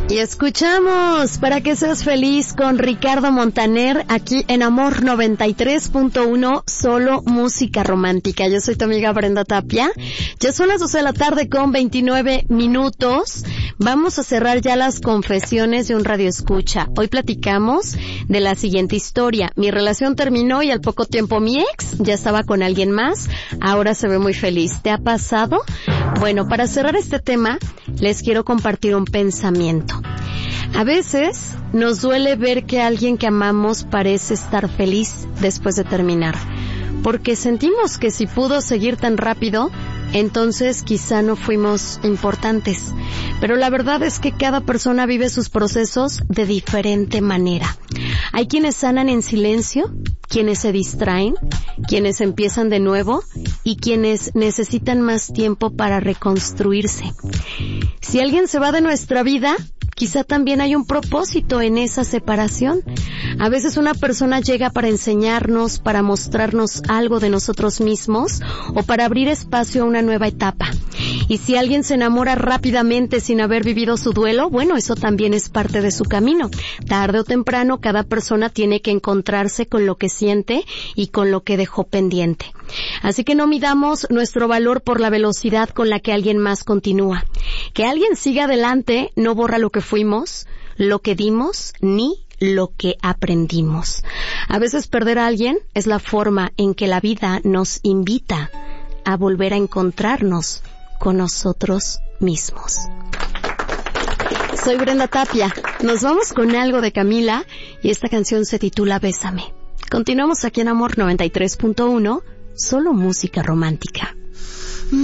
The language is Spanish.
Y escuchamos Para que seas feliz con Ricardo Montaner aquí en Amor 93.1, solo música romántica. Yo soy tu amiga Brenda Tapia. Ya son las 12 de la tarde con 29 minutos. Vamos a cerrar ya las confesiones de un radioescucha. Hoy platicamos de la siguiente historia. Mi relación terminó y al poco tiempo mi ex ya estaba con alguien más. Ahora se ve muy feliz. ¿Te ha pasado? Bueno, para cerrar este tema, les quiero compartir un pensamiento. A veces nos duele ver que alguien que amamos parece estar feliz después de terminar, porque sentimos que si pudo seguir tan rápido, entonces quizá no fuimos importantes. Pero la verdad es que cada persona vive sus procesos de diferente manera. Hay quienes sanan en silencio, quienes se distraen, quienes empiezan de nuevo y quienes necesitan más tiempo para reconstruirse. Si alguien se va de nuestra vida, quizá también hay un propósito en esa separación. A veces una persona llega para enseñarnos, para mostrarnos algo de nosotros mismos o para abrir espacio a una nueva etapa. Y si alguien se enamora rápidamente sin haber vivido su duelo, bueno, eso también es parte de su camino. Tarde o temprano, cada persona tiene que encontrarse con lo que siente y con lo que dejó pendiente. Así que no midamos nuestro valor por la velocidad con la que alguien más continúa. Que alguien siga adelante no borra lo que fuimos, lo que dimos, ni lo que aprendimos. A veces perder a alguien es la forma en que la vida nos invita a volver a encontrarnos con nosotros mismos. Soy Brenda Tapia. Nos vamos con algo de Camila y esta canción se titula Bésame. Continuamos aquí en Amor 93.1, solo música romántica.